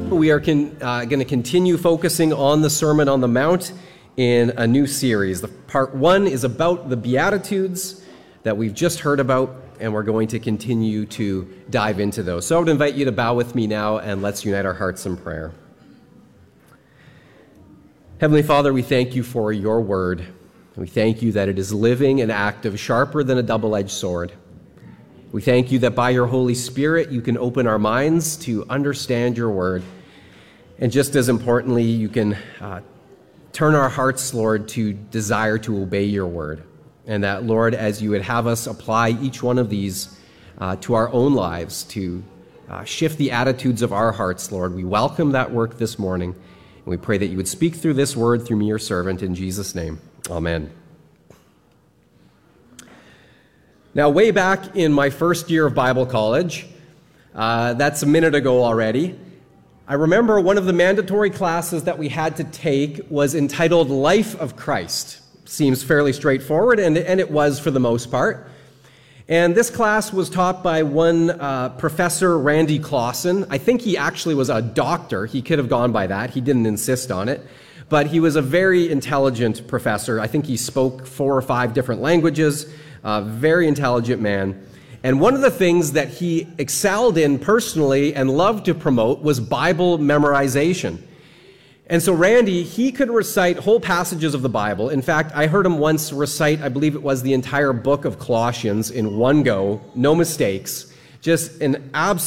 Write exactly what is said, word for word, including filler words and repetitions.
We are con- uh, going to continue focusing on the Sermon on the Mount in a new series. The part one is about the Beatitudes that we've just heard about, and we're going to continue to dive into those. So I would invite you to bow with me now, and let's unite our hearts in prayer. Heavenly Father, we thank you for your word. We thank you that it is living and active, sharper than a double-edged sword. We thank you that by your Holy Spirit, you can open our minds to understand your word. And just as importantly, you can uh, turn our hearts, Lord, to desire to obey your word. And that, Lord, as you would have us apply each one of these uh, to our own lives, to uh, shift the attitudes of our hearts, Lord, we welcome that work this morning. And we pray that you would speak through this word through me, your servant, in Jesus' name. Amen. Now, way back in my first year of Bible college, uh, that's a minute ago already, I remember one of the mandatory classes that we had to take was entitled Life of Christ. Seems fairly straightforward, and, and it was for the most part. And this class was taught by one uh, Professor Randy Clausen. I think he actually was a doctor. He could have gone by that. He didn't insist on it. But he was a very intelligent professor. I think he spoke four or five different languages. A very intelligent man. And one of the things that he excelled in personally and loved to promote was Bible memorization. And so Randy, he could recite whole passages of the Bible. In fact, I heard him once recite, I believe it was the entire book of Colossians in one go, no mistakes. Just an absolute